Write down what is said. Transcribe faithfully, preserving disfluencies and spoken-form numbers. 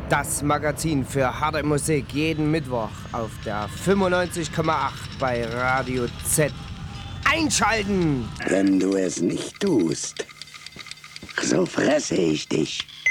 Das Magazin für harte Musik jeden Mittwoch auf der fünfundneunzig Komma acht bei Radio Z. Einschalten! Wenn du es nicht tust, so fresse ich dich.